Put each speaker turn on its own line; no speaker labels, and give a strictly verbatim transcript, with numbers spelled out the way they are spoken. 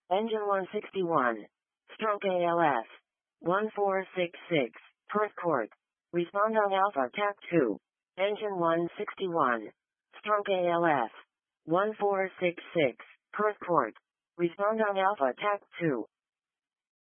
Engine one sixty-one. Stroke A L S. one four six six. Perth Court. Respond on Alpha T A C two. Engine one sixty-one. Stroke A L S. one four six six. Perth Court. Respond on Alpha T A C two.